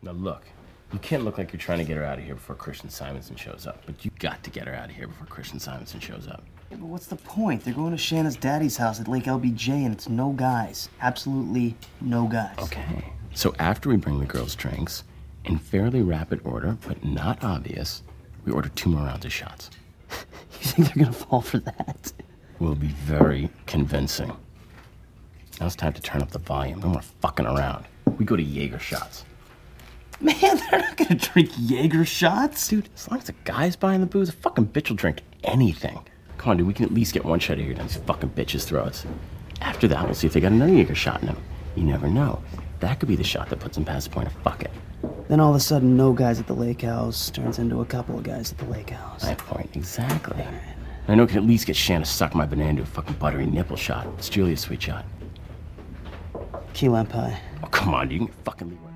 Now look, you can't look like you're trying to get her out of here before Christian Simonson shows up, but you got to get her out of here before Christian Simonson shows up. Yeah, but what's the point? They're going to Shanna's daddy's house at Lake LBJ, and it's no guys. Absolutely no guys. Okay. So after we bring the girls drinks, in fairly rapid order, but not obvious, we order 2 more rounds of shots. You think they're gonna fall for that? Will be very convincing. Now it's time to turn up the volume. No more fucking around. We go to Jaeger shots. Man, they're not gonna drink Jaeger shots. Dude, as long as the guy's buying the booze, a fucking bitch will drink anything. Come on, dude, we can at least get one shot of Jaeger down these fucking bitches' throats. After that, we'll see if they got another Jaeger shot in them. You never know. That could be the shot that puts them past the point of fuck it. Then all of a sudden, no guys at the lake house turns into a couple of guys at the lake house. My point, exactly. I know I can at least get Shanna to suck my banana into a fucking buttery nipple shot. It's Julia's sweet shot. Key lime pie. Oh, come on, dude. You can fucking leave.